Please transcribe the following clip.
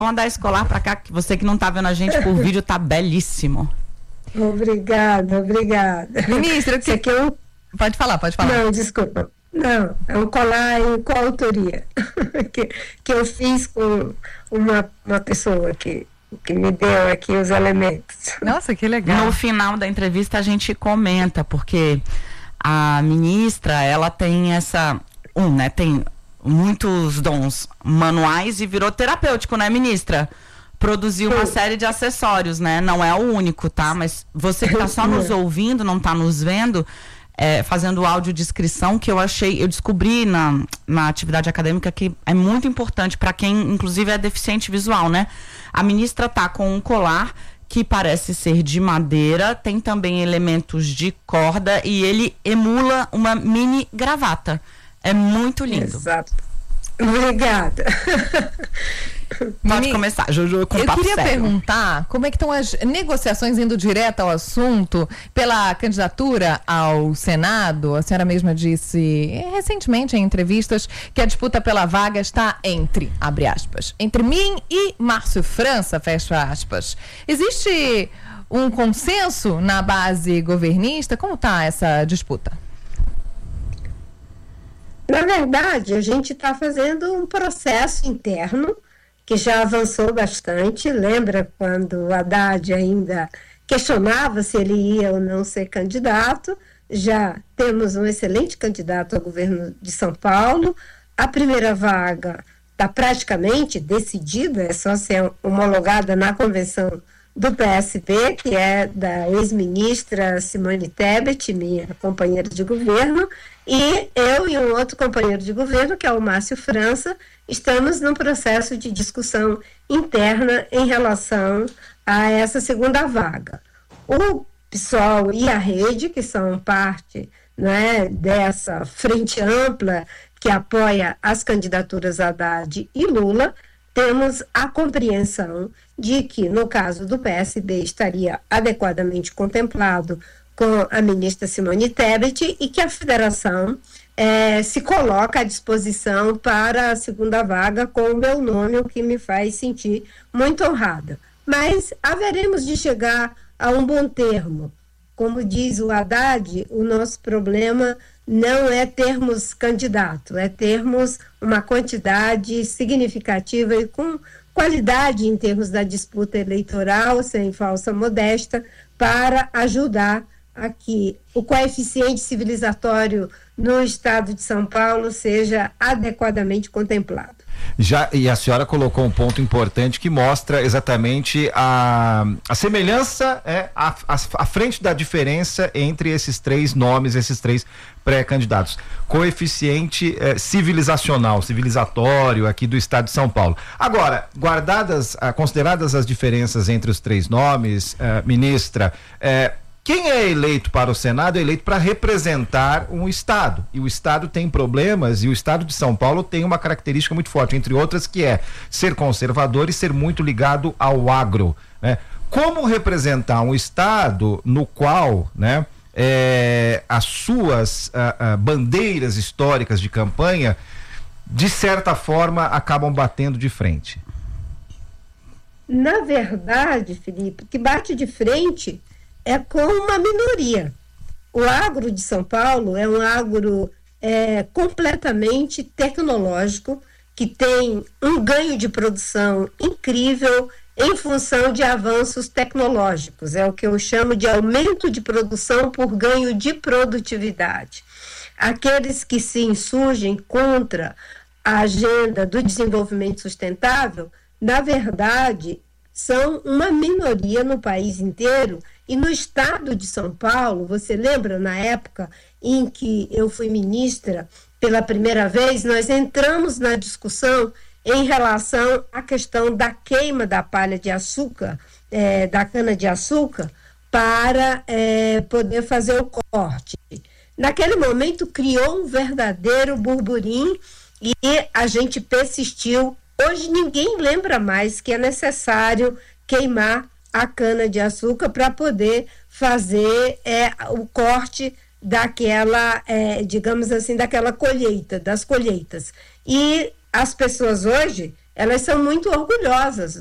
mandar esse colar pra cá, que você que não tá vendo a gente por vídeo, tá belíssimo. Obrigada. Ministra, Isso aqui é um... Pode falar. Não, desculpa. Não, é um colar em coautoria que eu fiz com uma pessoa que me deu aqui os elementos. Nossa, que legal. No final da entrevista a gente comenta, porque a ministra, ela tem tem muitos dons manuais e virou terapêutico, né, ministra? Produziu uma série de acessórios, né? Não é o único, tá? Mas você que tá só nos ouvindo, não tá nos vendo, fazendo audiodescrição, que eu descobri na atividade acadêmica que é muito importante para quem, inclusive, é deficiente visual, né? A ministra tá com um colar que parece ser de madeira, tem também elementos de corda e ele emula uma mini gravata. É muito lindo. Exato. Obrigada. Pode começar, Juju, com papo sério. Eu queria perguntar como é que estão as negociações indo direto ao assunto pela candidatura ao Senado. A senhora mesma disse recentemente em entrevistas que a disputa pela vaga está abre aspas, entre mim e Márcio França, fecha aspas. Existe um consenso na base governista? Como está essa disputa? Na verdade, a gente está fazendo um processo interno que já avançou bastante. Lembra quando o Haddad ainda questionava se ele ia ou não ser candidato? Já temos um excelente candidato ao governo de São Paulo. A primeira vaga está praticamente decidida, é só ser homologada na convenção do PSB, que é da ex-ministra Simone Tebet, minha companheira de governo, e eu e um outro companheiro de governo, que é o Márcio França, estamos num processo de discussão interna em relação a essa segunda vaga. O PSOL e a Rede, que são parte, né, dessa frente ampla que apoia as candidaturas Haddad e Lula, temos a compreensão de que, no caso do PSB, estaria adequadamente contemplado com a ministra Simone Tebet e que a federação se coloca à disposição para a segunda vaga com o meu nome, o que me faz sentir muito honrada. Mas haveremos de chegar a um bom termo. Como diz o Haddad, o nosso problema não é termos candidato, é termos uma quantidade significativa e com qualidade em termos da disputa eleitoral, sem falsa modéstia, para ajudar a que o coeficiente civilizatório no estado de São Paulo seja adequadamente contemplado. E a senhora colocou um ponto importante que mostra exatamente a semelhança, a frente da diferença entre esses três nomes, esses três pré-candidatos. Coeficiente civilizatório aqui do estado de São Paulo. Agora, consideradas as diferenças entre os três nomes, ministra, quem é eleito para o Senado é eleito para representar um estado, e o estado tem problemas, e o estado de São Paulo tem uma característica muito forte, entre outras, que é ser conservador e ser muito ligado ao agro, né? Como representar um estado no qual, né, as suas bandeiras históricas de campanha, de certa forma, acabam batendo de frente? Na verdade, Felipe, que bate de frente é com uma minoria. O agro de São Paulo é um agro completamente tecnológico, que tem um ganho de produção incrível em função de avanços tecnológicos. É o que eu chamo de aumento de produção por ganho de produtividade. Aqueles que se insurgem contra a agenda do desenvolvimento sustentável, na verdade, são uma minoria no país inteiro. E no estado de São Paulo, você lembra, na época em que eu fui ministra pela primeira vez, nós entramos na discussão em relação à questão da queima da palha de açúcar, da cana-de-açúcar, para poder fazer o corte. Naquele momento, criou um verdadeiro burburinho e a gente persistiu. Hoje ninguém lembra mais que é necessário queimar a cana-de-açúcar para poder fazer o corte daquela, digamos assim, daquela colheita, das colheitas. E as pessoas hoje elas são muito orgulhosas